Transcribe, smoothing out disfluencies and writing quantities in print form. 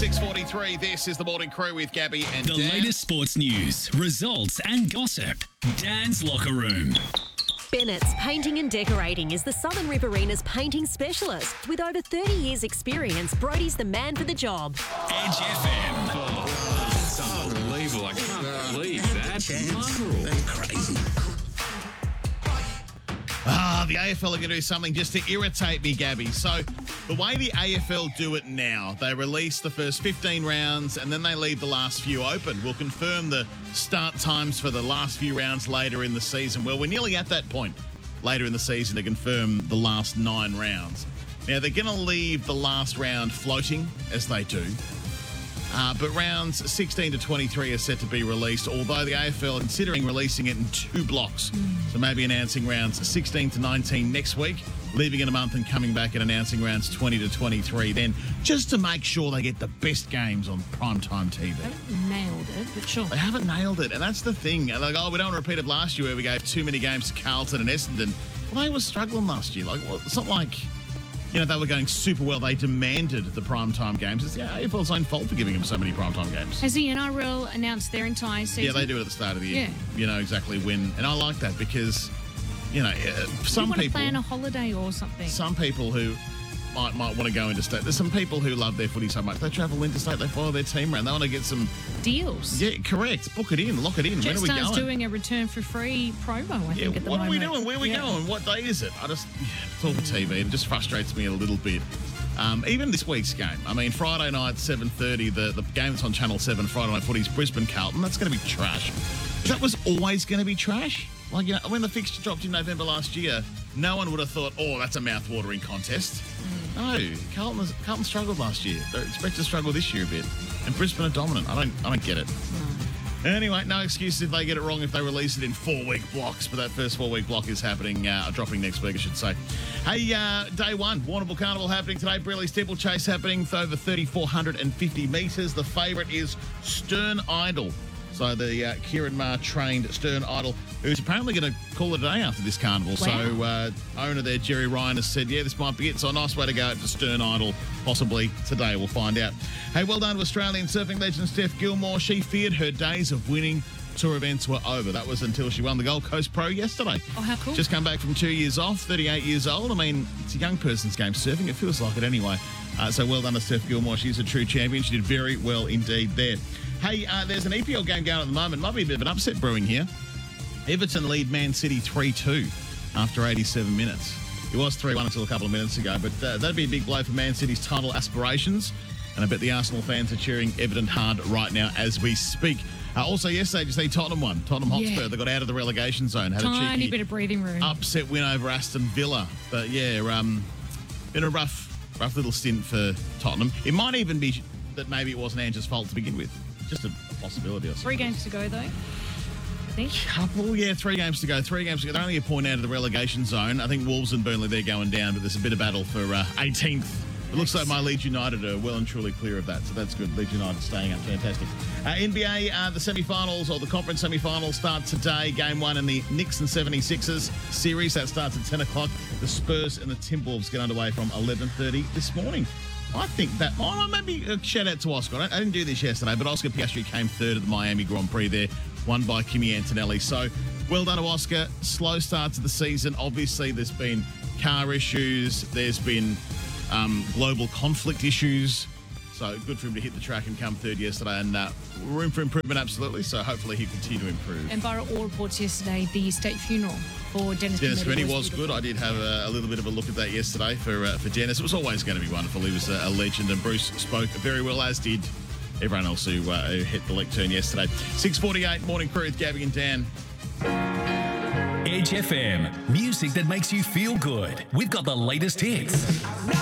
6:43. This is the Morning Crew with Gabby and The Dan. latest sports news, results, and gossip. Dan's Locker Room. Bennett's Painting and Decorating is the Southern Riverina's painting specialist. With over 30 years' experience, Brodie's the man for the job. Edge FM. That's unbelievable. I can't believe that. Mongrel. That's crazy. The AFL are going to do something just to irritate me, Gabby. So the way the AFL do it now, they release the first 15 rounds and then they leave the last few open. We'll confirm the start times for the last few rounds later in the season. Well, we're nearly at that point later in the season to confirm the last 9 rounds. Now, they're going to leave the last round floating, as they do. But rounds 16 to 23 are set to be released, although the AFL are considering releasing it in 2 blocks. So maybe announcing rounds 16 to 19 next week, leaving it a month and coming back and announcing rounds 20 to 23 then, just to make sure they get the best games on primetime TV. Nailed it, but sure. They haven't nailed it, and that's the thing. Like, we don't want to repeat it last year where we gave too many games to Carlton and Essendon. Well, they were struggling last year. It's not like... they were going super well. They demanded the primetime games. It's the AFL's own fault for giving them so many primetime games. Has the NRL announced their entire season? Yeah, they do it at the start of the year. Yeah. You know exactly when. And I like that because, some you want to people... plan a holiday or something. Some people who might want to go interstate. There's some people who love their footy so much. They travel interstate. They follow their team around. They want to get some... Deals. Yeah, correct. Book it in. Lock it in. When are we going? Jetstar's doing a return for free promo, I think, at the what moment. are we doing? Where are we going? What day is it? It's all for TV. It just frustrates me a little bit. Even this week's game. I mean, Friday night, 7:30, the game that's on Channel 7, Friday Night Footy's Brisbane-Carlton. That's going to be trash. That was always going to be trash. When the fixture dropped in November last year, no one would have thought, that's a mouth-watering contest. No, Carlton struggled last year. They're expected to struggle this year a bit. And Brisbane are dominant. I don't get it. Anyway, no excuse if they get it wrong if they release it in 4-week blocks, but that first 4-week block is happening, dropping next week, I should say. Hey, day one, Warrnambool Carnival happening today, Brelly Steeplechase happening with over 3,450 metres. The favourite is Stern Idol. So the Kieran Maher trained Stern Idol, who's apparently going to call it a day after this carnival. Wow. So owner there, Jerry Ryan, has said, this might be it. So a nice way to go for Stern Idol, possibly today. We'll find out. Hey, well done to Australian surfing legend Steph Gilmore. She feared her days of winning tour events were over. That was until she won the Gold Coast Pro yesterday. Oh, how cool. Just come back from 2 years off, 38 years old. I mean, it's a young person's game surfing. It feels like it anyway. So well done to Steph Gilmore. She's a true champion. She did very well indeed there. Hey, there's an EPL game going at the moment. Might be a bit of an upset brewing here. Everton lead Man City 3-2 after 87 minutes. It was 3-1 until a couple of minutes ago, but that'd be a big blow for Man City's title aspirations. And I bet the Arsenal fans are cheering Everton hard right now as we speak. Also, yesterday, just see Tottenham won. Tottenham Hotspur, They got out of the relegation zone. Had a Tiny cheeky bit of breathing room. upset win over Aston Villa. But been a rough little stint for Tottenham. It might even be that maybe it wasn't Ange's fault to begin with. Just a possibility, I suppose. 3 games to go, though, I think. 3 games to go. 3 games to go. They're only a point out of the relegation zone. I think Wolves and Burnley, they're going down, but there's a bit of battle for 18th. It looks like my Leeds United are well and truly clear of that, so that's good. Leeds United staying up. Fantastic. NBA, the semi-finals, or the conference semi-finals start today. Game 1 in the Knicks and 76ers series. That starts at 10 o'clock. The Spurs and the Timberwolves get underway from 11:30 this morning. I think that... maybe a shout-out to Oscar. I didn't do this yesterday, but Oscar Piastri came third at the Miami Grand Prix there, won by Kimi Antonelli. So, well done to Oscar. Slow start to the season. Obviously, there's been car issues. There's been global conflict issues. So, good for him to hit the track and come third yesterday. And room for improvement, absolutely. So, hopefully, he'll continue to improve. And Borough All reports yesterday the state funeral for Dennis Kennedy was good. I did have a little bit of a look at that yesterday for Dennis. It was always going to be wonderful. He was a legend, and Bruce spoke very well, as did everyone else who hit the lectern yesterday. 6:48, Morning Crew with Gabby and Dan. Edge FM. Music that makes you feel good. We've got the latest hits.